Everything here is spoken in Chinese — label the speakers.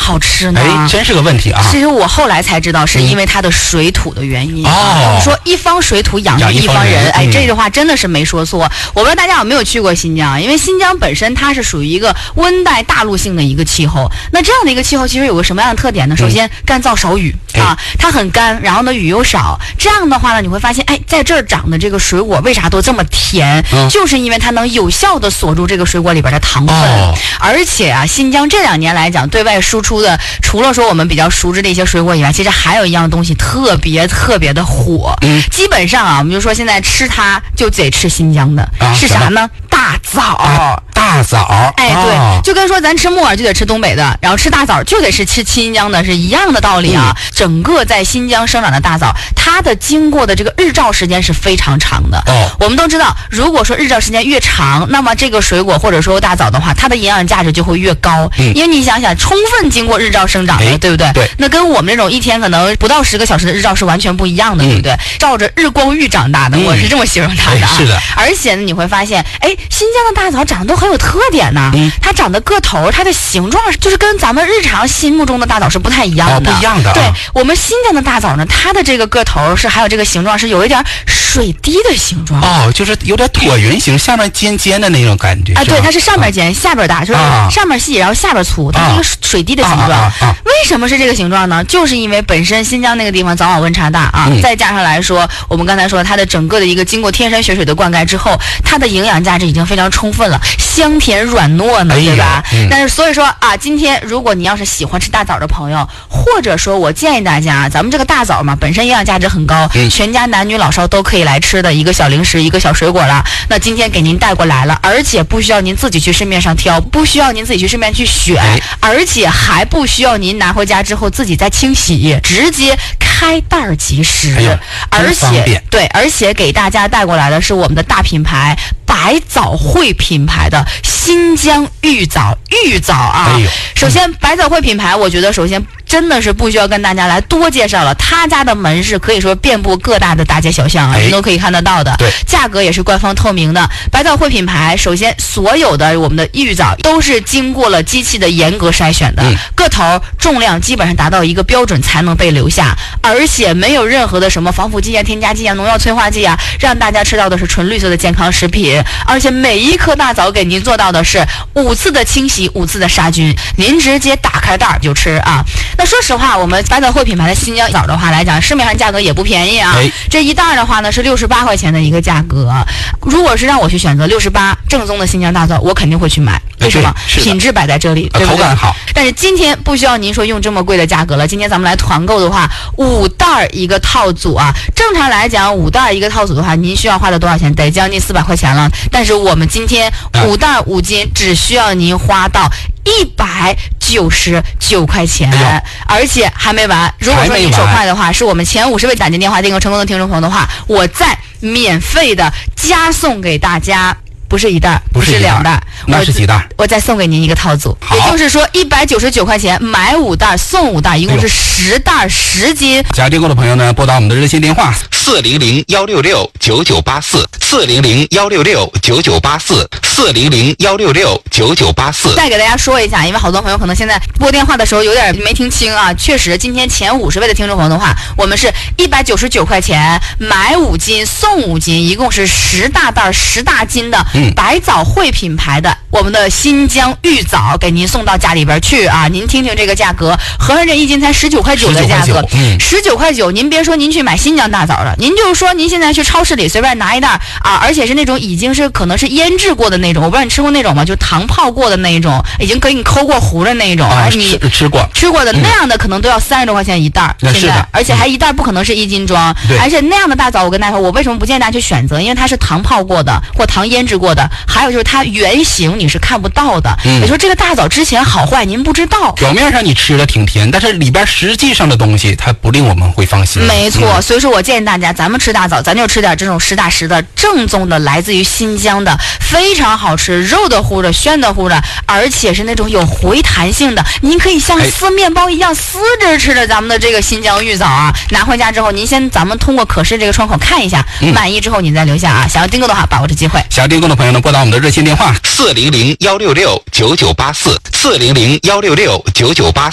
Speaker 1: 好吃呢？
Speaker 2: 哎，真是个问题啊！
Speaker 1: 其实我后来才知道，是因为它的水土的原因。
Speaker 2: 哦，
Speaker 1: 说一方水土养育一方人，哎，这句话真的是没说错。我不知道大家有没有去过新疆，因为新疆本身它是属于一个温带大陆性的一个气候。那这样的一个气候其实有个什么样的特点呢？首先干燥少雨啊，它很干，然后呢雨又少。这样的话呢，你会发现，哎，在这儿长的这个水果为啥都这么甜？就是因为它能有效的锁住这个水果里边的糖分。而且啊，新疆这2年来讲对外输出的，除了说我们比较熟知的一些水果以外，其实还有一样东西特别的火。基本上啊，我们就说现在吃它就得吃新疆的，是啥呢？大枣。
Speaker 2: 大枣，
Speaker 1: 哎，对，就跟说咱吃木耳就得吃东北的，然后吃大枣就得吃新疆的是一样的道理啊。整个在新疆生长的大枣，它的经过的这个日照时间是非常长的。我们都知道，如果说日照时间越长，那么这个水果或者说大枣的话，它的营养价值就会越高。因为你想想，充分经过日照生长的，对不对？
Speaker 2: 对。那
Speaker 1: 跟我们这种一天可能不到10个小时的日照是完全不一样的，对不对？照着日光浴长大的，我是这么形容它的啊。
Speaker 2: 是的。
Speaker 1: 而且呢，你会发现，哎，新疆的大枣长得都很有特点呢。它长的个头，它的形状就是跟咱们日常心目中的大枣是不太一样的。
Speaker 2: 不一样的。
Speaker 1: 对，我们新疆的大枣呢，它的这个个头是还有这个形状是有一点水滴的形状。
Speaker 2: 就是有点椭圆形，下面尖尖的那种感觉。
Speaker 1: 对，它是上面尖，下边大，就是上面细，然后下边粗，它是一个水滴的形状。为什么是这个形状呢？就是因为本身新疆那个地方早晚温差大啊，再加上来说，我们刚才说它的整个的一个经过天山雪水的灌溉之后，它的营养价值已经非常充分了，香甜软糯呢，对吧？但是所以说啊，今天如果你要是喜欢吃大枣的朋友，或者说我建议大家，咱们这个大枣嘛，本身营养价值很高，全家男女老少都可以来吃的一个小零食，一个小水果了。那今天给您带过来了，而且不需要您自己去市面上挑，不需要您自己去市面去选，而且还不需要您拿回家之后自己再清洗，直接开袋即食。而且给大家带过来的是我们的大品牌百枣汇品牌的新疆玉枣啊。首先百枣汇品牌，我觉得首先真的是不需要跟大家来多介绍了，他家的门市可以说遍布各大的大街小巷啊，您都可以看得到的。价格也是官方透明的。百枣汇品牌，首先所有的我们的玉枣都是经过了机器的严格筛选的，个头重量基本上达到一个标准才能被留下，而且没有任何的什么防腐剂啊、添加剂啊、农药催化剂啊，让大家吃到的是纯绿色的健康食品。而且每一颗大枣给您做到的是5次的清洗、5次的杀菌，您直接打开袋就吃啊。那说实话，我们百枣汇品牌的新疆枣的话来讲，市面上价格也不便宜啊。这一袋的话呢是68块钱的一个价格。如果是让我去选择68正宗的新疆大枣，我肯定会去买。为什么？品质摆在这里，对不对？
Speaker 2: 口感好。
Speaker 1: 但是今天不需要您说用这么贵的价格了。今天咱们来团购的话，5袋一个套组啊。正常来讲，5袋一个套组的话，您需要花的多少钱？得将近400块钱了。但是我们今天5袋5斤，只需要您花到199块钱，而且还没完。如果说您手快的话，是我们前50位打进电话订购成功的听众朋友的话，我再免费的加送给大家。不是1袋，不是2袋，
Speaker 2: 那是几袋？
Speaker 1: 我再送给您一个套组，也就是说199块钱买5袋送5袋，一共是10袋10斤。
Speaker 2: 想订购的朋友呢，拨打我们的热线电话
Speaker 1: 400-166-9984，400-166-9984，400-166-9984。再给大家说一下，因为好多朋友可能现在拨电话的时候有点没听清啊。确实，今天前50位的听众朋友的话，我们是199块钱买5斤送5斤，一共是10大袋10大斤的百枣汇品牌的我们的新疆玉枣给您送到家里边去啊！您听听这个价格，合上这1斤才19块9的价格，19块9。您别说您去买新疆大枣了，您就是说您现在去超市里随便拿一袋啊，而且是那种已经是可能是腌制过的那种，我不知道你吃过那种吗？就糖泡过的那一种，已经给你抠过糊的那一种，你
Speaker 2: 吃过
Speaker 1: 的那样的可能都要30多块钱一袋，现在，而且还一袋不可能是1斤装，而且那样的大枣，我跟大家说，我为什么不建议大家去选择？因为它是糖泡过的或糖腌制过的，还有就是它原型你是看不到的。也说这个大枣之前好坏您不知道，
Speaker 2: 表面上你吃的挺甜，但是里边实际上的东西它不令我们会放心。
Speaker 1: 没错，所以说我建议大家，咱们吃大枣，咱就吃点这种实打实的正宗的，来自于新疆的，非常好吃，肉的乎的，鲜的乎的，而且是那种有回弹性的，您可以像撕面包一样撕着吃的咱们的这个新疆玉枣啊。拿回家之后，您先咱们通过可视这个窗口看一下，满意之后您再留下啊。想要订购的话，把握这机会。
Speaker 2: 想要订购的朋友呢，拨打我们的热线电话400-166-9984，400-166-9984。